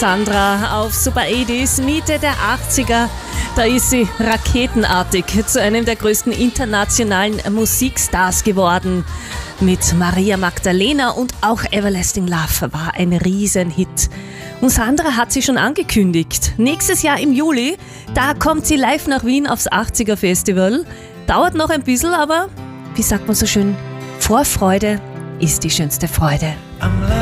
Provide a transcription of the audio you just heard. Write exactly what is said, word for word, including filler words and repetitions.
Sandra auf Super achtzig, Mitte der achtziger. Da ist sie raketenartig zu einem der größten internationalen Musikstars geworden. Mit Maria Magdalena und auch Everlasting Love war ein Riesenhit. Und Sandra hat sie schon angekündigt. Nächstes Jahr im Juli, da kommt sie live nach Wien aufs achtziger Festival. Dauert noch ein bisschen, aber wie sagt man so schön, Vorfreude ist die schönste Freude.